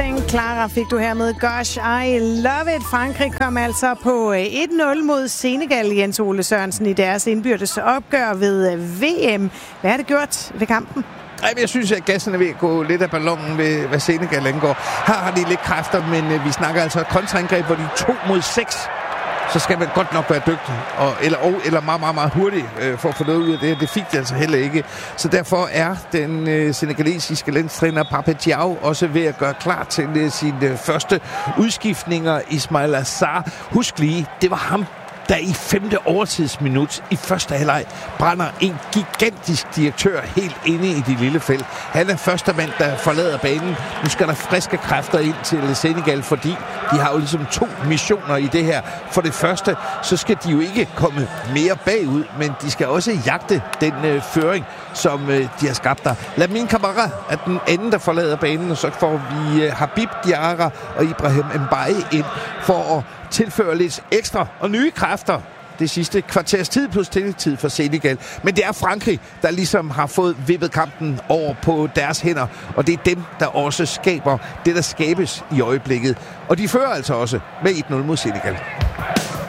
Clara fik du hermed. Gosh, I love it. Frankrig kom altså på 1-0 mod Senegal, Jens Ole Sørensen, i deres indbyrdes opgør ved VM. Hvad har det gjort ved kampen? Jeg synes, at gassen er ved at gå lidt af ballonen ved, hvad Senegal angår. Her har de lidt kræfter, men vi snakker altså et kontraangreb, hvor de 2 mod 6. Så skal man godt nok være dygtig, eller meget, meget, meget hurtig for at få noget ud af det. Det fik de altså heller ikke. Så derfor er den senegalesiske landstræner Pape Thiaw også ved at gøre klar til sine første udskiftninger. Ismail Assar, husk lige, det var ham, der i 5. overtidsminut i første halvleg brænder en gigantisk direktør helt inde i det lille felt. Han er første mand, der forlader banen. Nu skal der friske kræfter ind til Senegal, fordi de har jo ligesom 2 missioner i det her. For det første, så skal de jo ikke komme mere bagud, men de skal også jagte den føring, som de har skabt der. Lamine Camara er den anden, der forlader banen, og så får vi Habib Diarra og Ibrahim Mbaye ind for at tilføre lidt ekstra og nye kræfter det sidste kvarters tid plus tillægstid for Senegal. Men det er Frankrig, der ligesom har fået vippet kampen over på deres hænder, og det er dem, der også skaber det, der skabes i øjeblikket. Og de fører altså også med 1-0 mod Senegal.